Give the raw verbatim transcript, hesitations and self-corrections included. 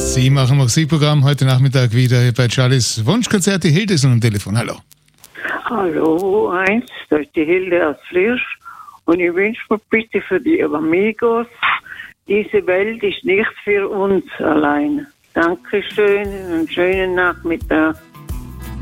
Sie machen Musikprogramm heute Nachmittag wieder bei Charlies Wunschkonzert. Die Hilde ist am Telefon. Hallo. Hallo, eins, das ist die Hilde aus Flirsch. Und ich wünsche mir bitte für die Amigos, diese Welt ist nicht für uns allein. Dankeschön und einen schönen Nachmittag.